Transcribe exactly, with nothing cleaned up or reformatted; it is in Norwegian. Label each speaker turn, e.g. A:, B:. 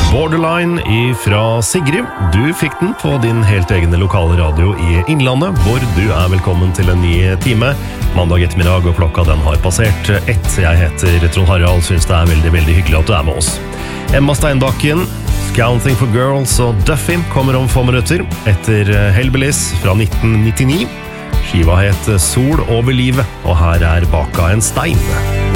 A: Borderline ifra Sigrid. Du fikk den på din helt egne lokale radio i Innlandet, hvor du er velkommen til en ny time. Mandag ettermiddag, og klokka den har passert ett. Jeg heter Trond Harald, synes det er veldig, veldig hyggelig at du er med oss. Emma Steinbakken, Counting for Girls og Duffy kommer om få minutter etter Hellbillies fra nitten nittini. Skiva het Sol over livet, og her er Baka en stein.